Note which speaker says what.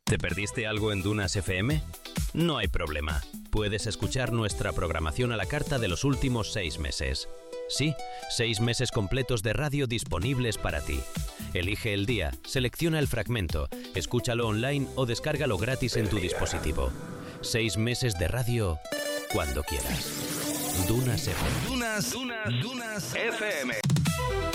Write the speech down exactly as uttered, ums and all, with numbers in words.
Speaker 1: ¿Te perdiste algo en Dunas F M? No hay problema. Puedes escuchar nuestra programación a la carta de los últimos seis meses. Sí, seis meses completos de radio disponibles para ti. Elige el día, selecciona el fragmento, escúchalo online o descárgalo gratis en tu dispositivo. Seis meses de radio cuando quieras. Dunas F M.
Speaker 2: Dunas, Dunas, Dunas F M.